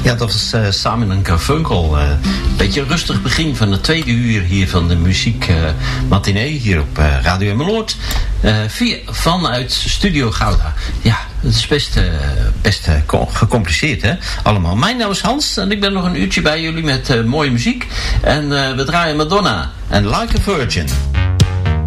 Ja, dat was Simon & Garfunkel. Beetje een rustig begin van het tweede uur hier van de muziek matinee hier op Radio Emmeloord. Vanuit Studio Gouda. Ja, het is best gecompliceerd, hè? Allemaal. Mijn naam is Hans en ik ben nog een uurtje bij jullie met mooie muziek. En we draaien Madonna en Like a Virgin.